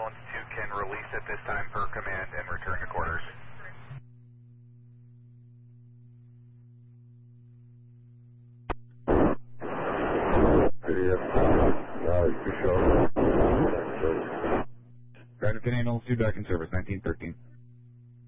Ambulance 2 can release at this time per command and return to quarters. Granite Ambulance 2 back in service, 1913.